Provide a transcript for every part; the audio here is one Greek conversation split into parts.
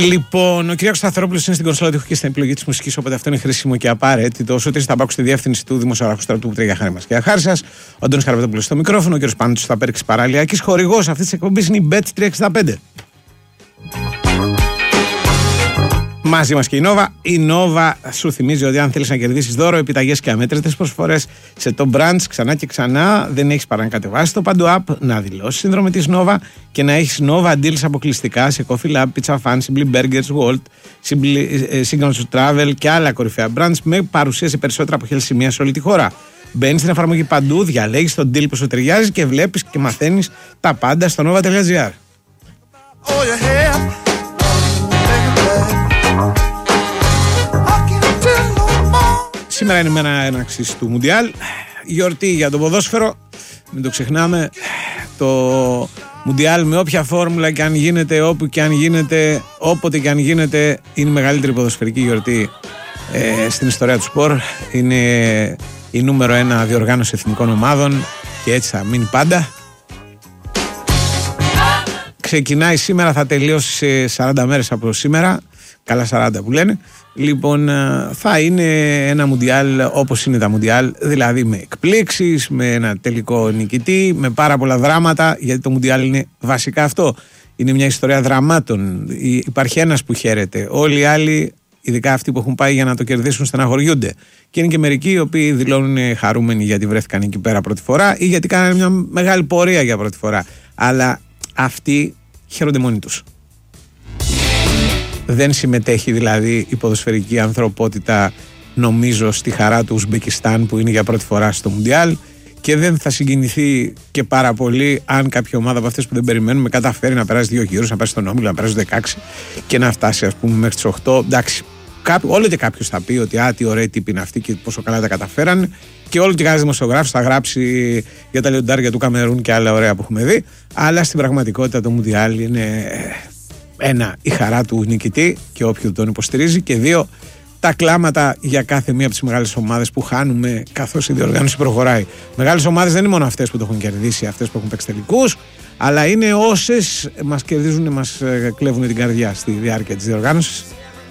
Λοιπόν, ο Κυριάκος Σταθερόπουλος είναι στην κονσόλα του και στην επιλογή της μουσικής, οπότε αυτό είναι χρήσιμο και απαραίτητο. Ο Σωτήρης Ταμπάκου στη διεύθυνση του Δημοσιογράφου Στρατού που τρέχει για χάρη μας και για χάρη σας. Ο Αντώνης Χαρβατόπουλος στο μικρόφωνο, ο κ. Πάντσος στα πέρξη παραλιακής. Χορηγός αυτής της εκπομπής είναι η Bet365. Μαζί μας και η Nova. Η Nova σου θυμίζει ότι αν θέλεις να κερδίσεις δώρο, επιταγές και αμέτρητες προσφορές σε top brands ξανά και ξανά, δεν έχεις παρά να κατεβάσεις το Παντού App, να δηλώσεις σύνδρομη της Nova και να έχεις Nova deals αποκλειστικά σε Coffee Lab, Pizza Fan, Simply Burgers, Walt, Signature Travel και άλλα κορυφαία brands με παρουσία σε περισσότερα από 1.000 σημεία σε όλη τη χώρα. Μπαίνεις στην εφαρμογή Παντού, διαλέγεις τον deal που σου ταιριάζει και βλέπεις και μαθαίνεις τα πάντα στο nova.gr. Σήμερα είναι η μέρα έναρξης του Μουντιάλ. Γιορτή για το ποδόσφαιρο. Μην το ξεχνάμε. Το Μουντιάλ με όποια φόρμουλα και αν γίνεται, όπου και αν γίνεται, όποτε και αν γίνεται, είναι η μεγαλύτερη ποδοσφαιρική γιορτή στην ιστορία του σπορ. Είναι η νούμερο 1 διοργάνωση εθνικών ομάδων και έτσι θα μείνει πάντα. Ξεκινάει σήμερα, θα τελειώσει σε 40 μέρες από σήμερα. Καλά 40 που λένε. Λοιπόν, θα είναι ένα Μουντιάλ όπως είναι τα Μουντιάλ, δηλαδή με εκπλήξεις, με ένα τελικό νικητή, με πάρα πολλά δράματα, γιατί το Μουντιάλ είναι βασικά αυτό. Είναι μια ιστορία δραμάτων. Υπάρχει ένας που χαίρεται. Όλοι οι άλλοι, ειδικά αυτοί που έχουν πάει για να το κερδίσουν, στεναχωριούνται. Και είναι και μερικοί οι οποίοι δηλώνουν χαρούμενοι γιατί βρέθηκαν εκεί πέρα πρώτη φορά ή γιατί κάνανε μια μεγάλη πορεία για πρώτη φορά. Αλλά αυτοί χαίρονται μόνοι τους. Δεν συμμετέχει δηλαδή η ποδοσφαιρική ανθρωπότητα, νομίζω, στη χαρά του Ουσμπεκιστάν που είναι για πρώτη φορά στο Μουντιάλ και δεν θα συγκινηθεί και πάρα πολύ αν κάποια ομάδα από αυτές που δεν περιμένουμε καταφέρει να περάσει 2 γύρους, να περάσει στον όμιλο, να περάσει 16 και να φτάσει ας πούμε μέχρι τις 8. Εντάξει, όλο και κάποιος θα πει ότι τι ωραίοι τύποι είναι αυτοί και πόσο καλά τα καταφέραν και όλο και κανένας δημοσιογράφος θα γράψει για τα λιοντάρια του Καμερούν και άλλα ωραία που έχουμε δει, αλλά στην πραγματικότητα το Μουντιάλ είναι... Ένα, η χαρά του νικητή και όποιου τον υποστηρίζει και 2, τα κλάματα για κάθε μία από τις μεγάλες ομάδες που χάνουμε καθώς η διοργάνωση προχωράει. Μεγάλες ομάδες δεν είναι μόνο αυτές που το έχουν κερδίσει, αυτές που έχουν παίξει τελικούς, αλλά είναι όσες μας κερδίζουν, μας κλέβουν την καρδιά στη διάρκεια της διοργάνωσης.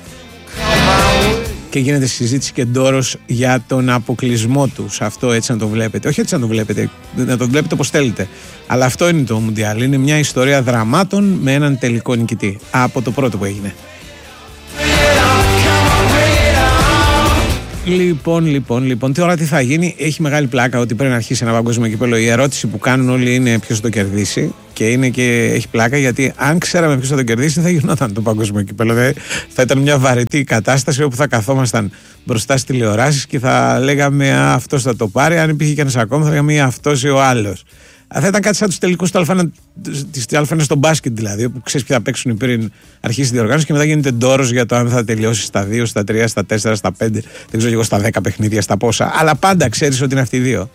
Και γίνεται συζήτηση και ντόρος για τον αποκλεισμό τους. Αυτό έτσι να το βλέπετε. Όχι έτσι να το βλέπετε, να το βλέπετε όπως θέλετε. Αλλά αυτό είναι το Μουντιάλ. Είναι μια ιστορία δραμάτων με έναν τελικό νικητή. Από το πρώτο που έγινε. Λοιπόν, τώρα τι θα γίνει? Έχει μεγάλη πλάκα ότι πρέπει να αρχίσει ένα παγκόσμιο κύπελλο. Η ερώτηση που κάνουν όλοι είναι ποιος θα το κερδίσει. Και έχει πλάκα γιατί αν ξέραμε ποιος θα το κερδίσει, θα γινόταν το παγκόσμιο κύπελλο. Θα ήταν μια βαρετή κατάσταση όπου θα καθόμασταν μπροστά στις τηλεοράσεις και θα λέγαμε αυτός θα το πάρει. Αν υπήρχε και ένας ακόμα, θα λέγαμε αυτός ή ο άλλος. Θα ήταν κάτι σαν τους τελικούς του Α1 στο μπάσκετ, δηλαδή, που ξέρεις ποιοι θα παίξουν πριν αρχίσει η διοργάνωση και μετά γίνεται ντόρος για το αν θα τελειώσει στα 2, στα 3, στα 4, στα 5, δεν ξέρω εγώ, στα 10 παιχνίδια, στα πόσα. Αλλά πάντα ξέρεις ότι είναι αυτοί οι δύο.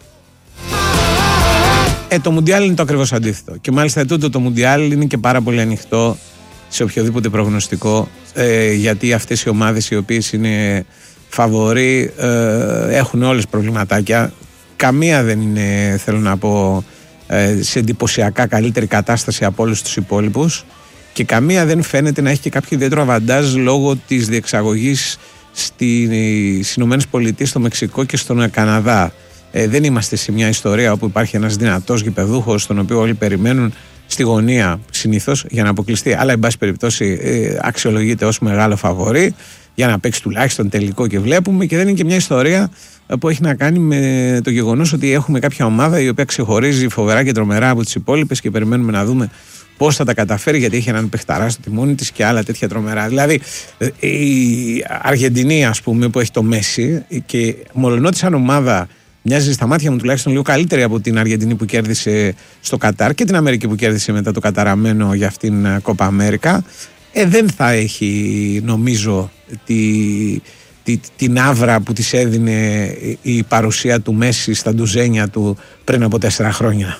Το Μουντιάλ είναι το ακριβώς αντίθετο. Και μάλιστα τούτο το Μουντιάλ είναι και πάρα πολύ ανοιχτό σε οποιοδήποτε προγνωστικό, γιατί αυτές οι ομάδες οι οποίες είναι φαβορί έχουν όλες προβληματάκια. Καμία δεν είναι, θέλω να πω, σε εντυπωσιακά καλύτερη κατάσταση από όλους τους υπόλοιπους και καμία δεν φαίνεται να έχει και κάποιο ιδιαίτερο αβαντάζ λόγω της διεξαγωγής στις Ηνωμένες Πολιτείες, στο Μεξικό και στον Καναδά. Δεν είμαστε σε μια ιστορία όπου υπάρχει ένας δυνατός γηπεδούχος τον οποίο όλοι περιμένουν στη γωνία συνήθως για να αποκλειστεί, αλλά εν πάση περιπτώσει αξιολογείται ως μεγάλο φαβορί για να παίξει τουλάχιστον τελικό και βλέπουμε, και δεν είναι και μια ιστορία που έχει να κάνει με το γεγονός ότι έχουμε κάποια ομάδα η οποία ξεχωρίζει φοβερά και τρομερά από τις υπόλοιπες και περιμένουμε να δούμε πώς θα τα καταφέρει, γιατί έχει έναν παιχταρά στο τιμόνι της και άλλα τέτοια τρομερά. Δηλαδή η Αργεντινή, ας πούμε, που έχει το Μέση και μολονότι σαν ομάδα μοιάζει στα μάτια μου τουλάχιστον λίγο καλύτερη από την Αργεντινή που κέρδισε στο Κατάρ και την Αμερική που κέρδισε μετά το καταραμένο για αυτήν Κόπα Αμέρικα, δεν θα έχει, νομίζω, την άβρα που της έδινε η παρουσία του Μέση στα ντουζένια του πριν από 4 χρόνια.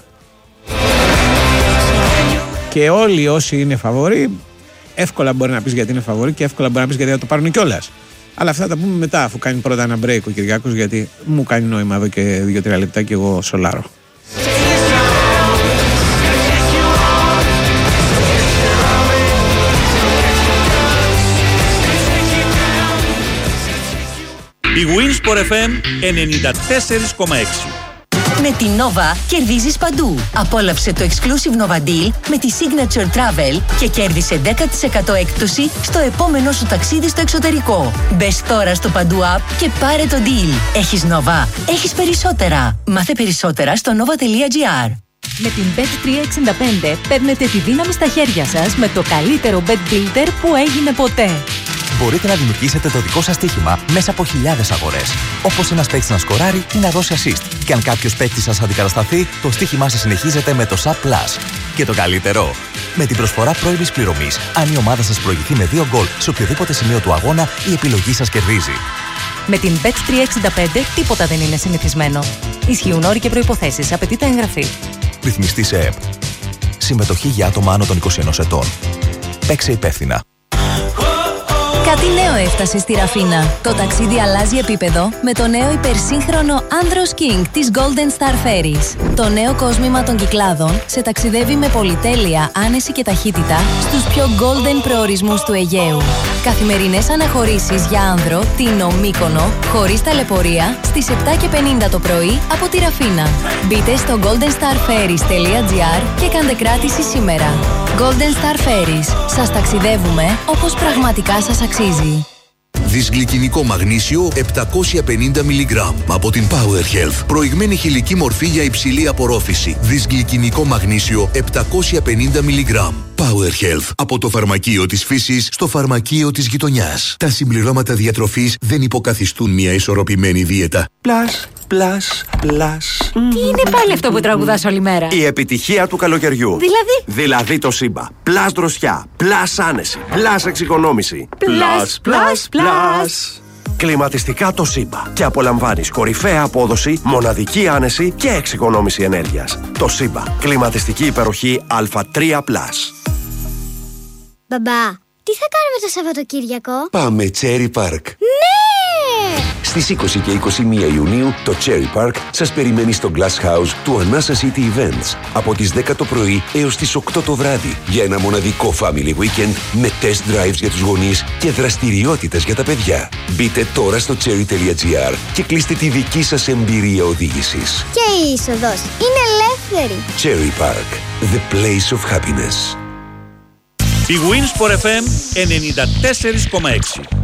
Και όλοι όσοι είναι φαβορί, εύκολα μπορεί να πεις γιατί είναι φαβορί και εύκολα μπορεί να πεις γιατί θα το πάρουν κιόλας. Αλλά αυτά τα πούμε μετά, αφού κάνει πρώτα ένα break ο Κυριάκος, γιατί μου κάνει νόημα εδώ και 2-3 λεπτά και εγώ σολάρω. Η Winsport FM 94,6. Με την Nova κερδίζεις παντού. Απόλαυσε το exclusive Nova Deal με τη Signature Travel και κέρδισε 10% έκπτωση στο επόμενο σου ταξίδι στο εξωτερικό. Μπες τώρα στο Παντού App και πάρε το deal. Έχεις Nova, έχεις περισσότερα. Μάθε περισσότερα στο nova.gr. Με την Bet365 παίρνετε τη δύναμη στα χέρια σας με το καλύτερο bet builder που έγινε ποτέ. Μπορείτε να δημιουργήσετε το δικό σας στοίχημα μέσα από χιλιάδες αγορές. Όπως ένας παίκτης να σκοράρει ή να δώσει assist. Και αν κάποιος παίκτης σας αντικατασταθεί, το στοίχημά σας συνεχίζεται με το SAP Plus. Και το καλύτερο, με την προσφορά πρώιμης πληρωμής, αν η ομάδα σας προηγηθεί με 2 γκολ σε οποιοδήποτε σημείο του αγώνα, η επιλογή σας κερδίζει. Με την Bet365 τίποτα δεν είναι συνηθισμένο. Ισχύουν όροι και προϋποθέσεις. Απαιτείται εγγραφή. Ρυθμιστή σε ΕΠ. Συμμετοχή για άτομα άνω των 21 ετών. Παίξε υπεύθυνα. Κάτι νέο έφτασε στη Ραφίνα. Το ταξίδι αλλάζει επίπεδο με το νέο υπερσύγχρονο Andros King της Golden Star Ferries. Το νέο κόσμημα των Κυκλάδων σε ταξιδεύει με πολυτέλεια, άνεση και ταχύτητα στους πιο golden προορισμούς του Αιγαίου. Καθημερινές αναχωρήσεις για άνδρο, Τίνο, Μύκονο, χωρίς ταλαιπωρία, στις 7:50 το πρωί από τη Ραφίνα. Μπείτε στο goldenstarferries.gr και κάντε κράτηση σήμερα. Golden Star Ferries. Σας ταξιδεύουμε όπως πραγματικά σας αξίζει. Δυσγλυκινικό μαγνήσιο 750 mg από την Power Health. Προηγμένη χηλική μορφή για υψηλή απορρόφηση. Δυσγλυκινικό μαγνήσιο 750 mg. Power Health. Από το φαρμακείο της φύσης στο φαρμακείο της γειτονιάς. Τα συμπληρώματα διατροφής δεν υποκαθιστούν μια ισορροπημένη δίαιτα. Πλάς. Τι είναι πάλι αυτό που τραγουδάς όλη μέρα? Η επιτυχία του καλοκαιριού. Δηλαδή το Σύμπα. Πλάς δροσιά, πλάς άνεση, πλάς εξοικονόμηση. Πλάς. Κλιματιστικά το Σύμπα. Και απολαμβάνεις κορυφαία απόδοση, μοναδική άνεση και εξοικονόμηση ενέργειας. Το Σύμπα. Κλιματιστική υπεροχή Α3+. Μπαμπά, τι θα κάνουμε το Σαββατοκύριακο? Πάμε Cherry Park. Ναι! Στις 20 και 21 Ιουνίου το Cherry Park σας περιμένει στο Glass House του Anasa City Events από τις 10 το πρωί έως τις 8 το βράδυ για ένα μοναδικό family weekend με test drives για τους γονείς και δραστηριότητες για τα παιδιά. Μπείτε τώρα στο cherry.gr και κλείστε τη δική σας εμπειρία οδήγησης. Και η είσοδος είναι ελεύθερη. Cherry Park, the place of happiness. Η Winsport FM 94,6.